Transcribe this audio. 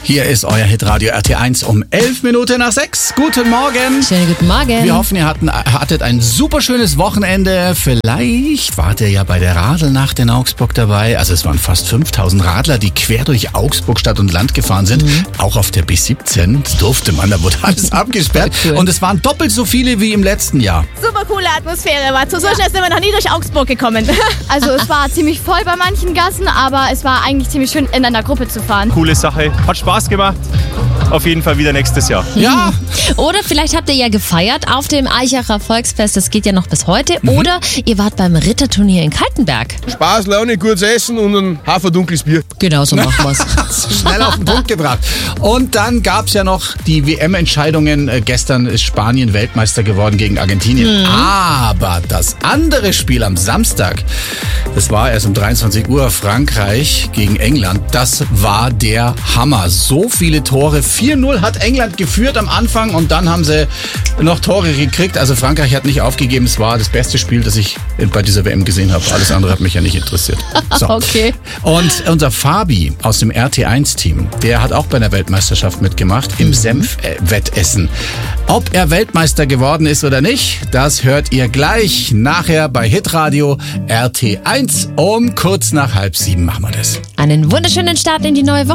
Hier ist euer Hitradio RT1 um 6:11. Guten Morgen. Schönen guten Morgen. Wir hoffen, ihr hattet ein super schönes Wochenende. Vielleicht wart ihr ja bei der Radelnacht in Augsburg dabei. Also es waren fast 5000 Radler, die quer durch Augsburg Stadt und Land gefahren sind. Auch auf der B17 durfte man, da wurde alles abgesperrt. Cool. Und es waren doppelt so viele wie im letzten Jahr. Super coole Atmosphäre war. So schnell sind wir noch nie durch Augsburg gekommen. Also es war ziemlich voll bei manchen Gassen, aber es war eigentlich ziemlich schön, in einer Gruppe zu fahren. Coole Sache, hat Spaß gemacht. Auf jeden Fall wieder nächstes Jahr. Ja. Oder vielleicht habt ihr ja gefeiert auf dem Aichacher Volksfest, das geht ja noch bis heute. Oder ihr wart beim Ritterturnier in Kaltenberg. Spaß, Laune, gutes Essen und ein haferdunkles Bier. Genau so machen wir's. Schnell auf den Punkt gebracht. Und dann gab's ja noch die WM-Entscheidungen. Gestern ist Spanien Weltmeister geworden gegen Argentinien. Aber das andere Spiel am Samstag, das war erst um 23 Uhr, Frankreich gegen England. Das war der Hammer. So viele Tore. 4-0 hat England geführt am Anfang und dann haben sie noch Tore gekriegt. Also Frankreich hat nicht aufgegeben. Es war das beste Spiel, das ich bei dieser WM gesehen habe. Alles andere hat mich ja nicht interessiert. So. Okay. Und unser Fabi aus dem RT1-Team, der hat auch bei der Weltmeisterschaft mitgemacht im Senfwettessen. Ob er Weltmeister geworden ist oder nicht, das hört ihr gleich nachher bei Hitradio RT1 um kurz nach 6:30 machen wir das. Einen wunderschönen Start in die neue Woche.